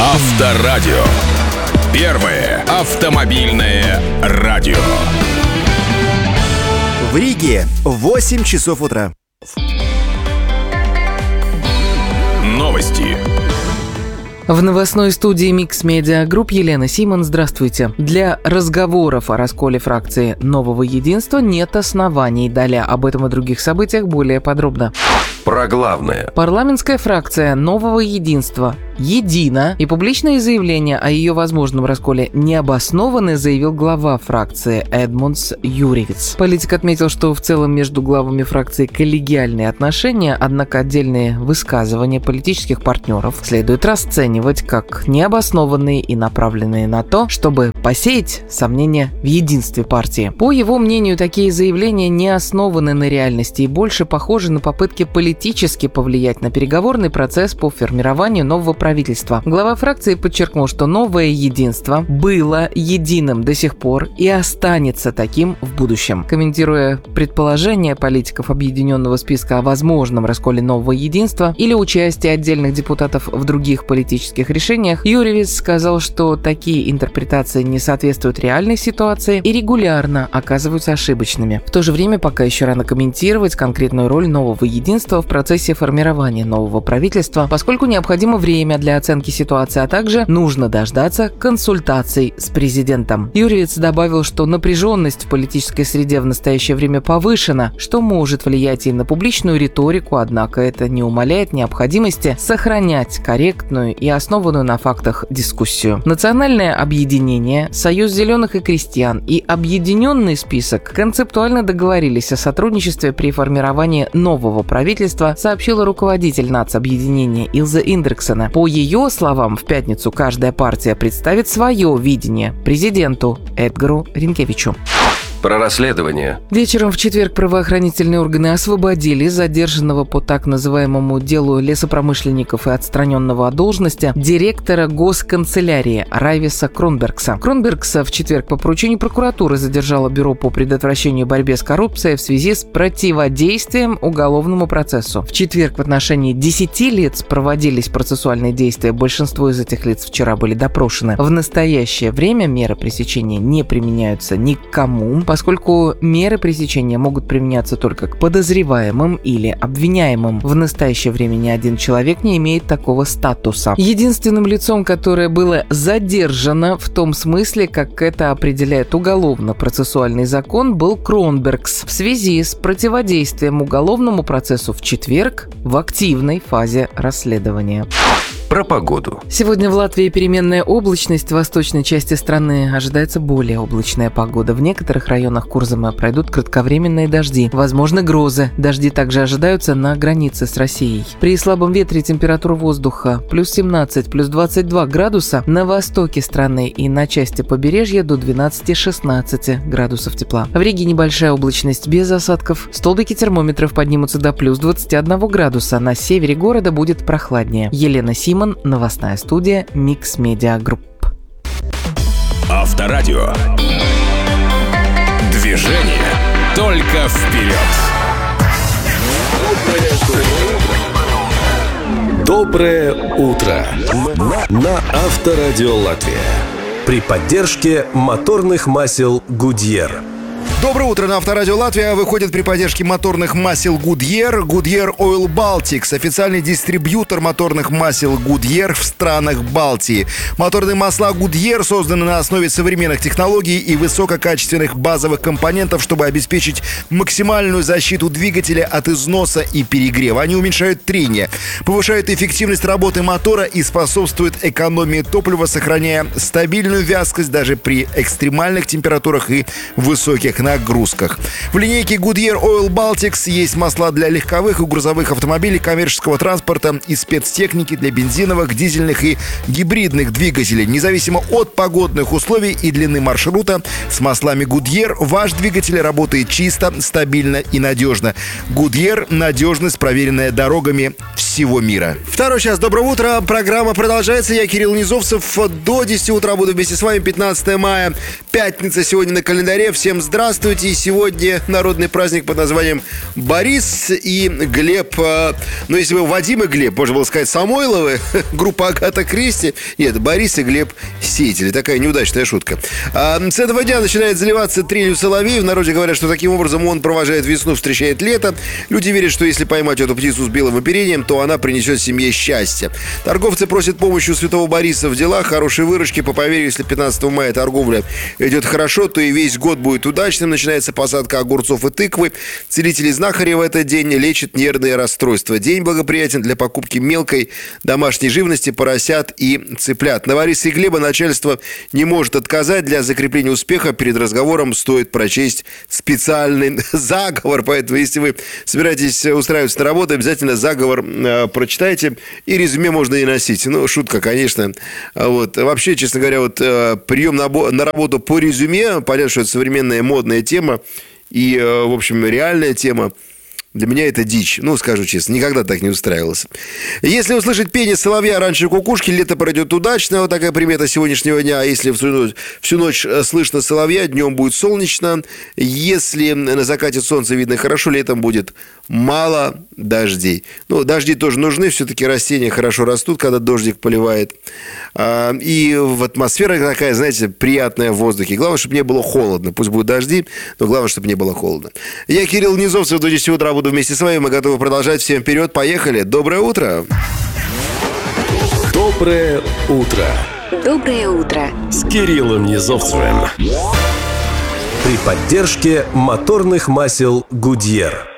Авторадио. Первое автомобильное радио. В Риге 8 часов утра. Новости. В новостной студии Mix Media Group Елена Симон. Здравствуйте. Для разговоров о расколе фракции Нового Единства нет оснований. Далее об этом и других событиях более подробно. Про главное. Парламентская фракция Нового Единства едина, и публичные заявления о ее возможном расколе не обоснованы, заявил глава фракции Эдмундс Юревиц. Политик отметил, что в целом между главами фракции коллегиальные отношения, однако отдельные высказывания политических партнеров следует расценивать как необоснованные и направленные на то, чтобы посеять сомнения в единстве партии. По его мнению, такие заявления не основаны на реальности и больше похожи на попытки политически повлиять на переговорный процесс по формированию нового правительства. Глава фракции подчеркнул, что новое единство было единым до сих пор и останется таким в будущем. Комментируя предположения политиков объединенного списка о возможном расколе нового единства или участии отдельных депутатов в других политических решениях, Юревиц сказал, что такие интерпретации не соответствуют реальной ситуации и регулярно оказываются ошибочными. В то же время пока еще рано комментировать конкретную роль нового единства в процессе формирования нового правительства, поскольку необходимо время для оценки ситуации, а также нужно дождаться консультаций с президентом. Юревиц добавил, что напряженность в политической среде в настоящее время повышена, что может влиять и на публичную риторику, однако это не умаляет необходимости сохранять корректную и основанную на фактах дискуссию. Национальное объединение, Союз зеленых и крестьян и Объединенный список концептуально договорились о сотрудничестве при формировании нового правительства, сообщила руководитель нацобъединения Илза Индриксена. По ее словам, в пятницу каждая партия представит свое видение президенту Эдгару Ринкевичу. Про расследование. Вечером в четверг правоохранительные органы освободили задержанного по так называемому делу лесопромышленников и отстраненного от должности директора госканцелярии Райвиса Кронбергса. Кронбергса в четверг по поручению прокуратуры задержало Бюро по предотвращению и борьбе с коррупцией в связи с противодействием уголовному процессу. В четверг в отношении 10 лиц проводились процессуальные действия. Большинство из этих лиц вчера были допрошены. В настоящее время меры пресечения не применяются никому, поскольку меры пресечения могут применяться только к подозреваемым или обвиняемым. В настоящее время ни один человек не имеет такого статуса. Единственным лицом, которое было задержано в том смысле, как это определяет уголовно-процессуальный закон, был Кронбергс в связи с противодействием уголовному процессу в четверг в активной фазе расследования. Про погоду. Сегодня в Латвии переменная облачность. В восточной части страны ожидается более облачная погода. В некоторых районах Курзама пройдут кратковременные дожди. Возможны грозы. Дожди также ожидаются на границе с Россией. При слабом ветре температура воздуха плюс 17, плюс 22 градуса на востоке страны и на части побережья до 12-16 градусов тепла. В Риге небольшая облачность без осадков. Столбики термометров поднимутся до плюс 21 градуса. На севере города будет прохладнее. Елена Симон, новостная студия Mix Media Group. Авторадио. Движение только вперед. Доброе утро на Авторадио Латвия при поддержке моторных масел Goodyear. Доброе утро на Авторадио Латвия. Выходит при поддержке моторных масел Goodyear. Goodyear Oil Baltics – официальный дистрибьютор моторных масел Goodyear в странах Балтии. Моторные масла Goodyear созданы на основе современных технологий и высококачественных базовых компонентов, чтобы обеспечить максимальную защиту двигателя от износа и перегрева. Они уменьшают трение, повышают эффективность работы мотора и способствуют экономии топлива, сохраняя стабильную вязкость даже при экстремальных температурах и высоких нагрузках. В линейке Goodyear Oil Baltics есть масла для легковых и грузовых автомобилей, коммерческого транспорта и спецтехники для бензиновых, дизельных и гибридных двигателей. Независимо от погодных условий и длины маршрута, с маслами Goodyear ваш двигатель работает чисто, стабильно и надежно. Goodyear – надежность, проверенная дорогами всего мира. Второй час. Доброе утро. Программа продолжается. Я Кирилл Низовцев. До 10 утра буду вместе с вами. 15 мая. Пятница сегодня на календаре. Всем здравствуйте. И сегодня народный праздник под названием Борис и Глеб. Ну, если бы Вадим и Глеб, можно было сказать, Самойловы, группа Агата Кристи. Нет, Борис и Глеб Сеятели. Такая неудачная шутка. С этого дня начинает заливаться трелью соловей. В народе говорят, что таким образом он провожает весну, встречает лето. Люди верят, что если поймать эту птицу с белым оперением, то она принесет семье счастье. Торговцы просят помощи у святого Бориса в делах, хорошей выручки. По поверью, если 15 мая торговля идет хорошо, то и весь год будет удачным. Начинается посадка огурцов и тыквы. Целители-знахари в этот день лечат нервные расстройства. День благоприятен для покупки мелкой домашней живности, поросят и цыплят. На Бориса и Глеба начальство не может отказать. Для закрепления успеха перед разговором стоит прочесть специальный заговор. Поэтому, если вы собираетесь устраиваться на работу, обязательно заговор прочитайте. И резюме можно и носить. Ну, шутка, конечно. Вот. Вообще, честно говоря, вот прием на работу по резюме, понятно, что это современная модная тема и, в общем, реальная тема. Для меня это дичь, ну, скажу честно, никогда так не устраивался. Если услышать пение соловья раньше кукушки, лето пройдет удачно. Вот такая примета сегодняшнего дня. Если всю ночь слышно соловья, днем будет солнечно. Если на закате солнце видно хорошо, летом будет мало дождей. Ну, дожди тоже нужны, все-таки растения хорошо растут, когда дождик поливает. И атмосфера такая, знаете, приятная в воздухе. Главное, чтобы не было холодно. Пусть будут дожди, но главное, чтобы не было холодно. Я Кирилл Низовцев, до 10 утра буду вместе с вами. Мы готовы продолжать. Всем вперед, поехали. Доброе утро. Доброе утро. Доброе утро. С Кириллом Низовцевым. При поддержке моторных масел Goodyear.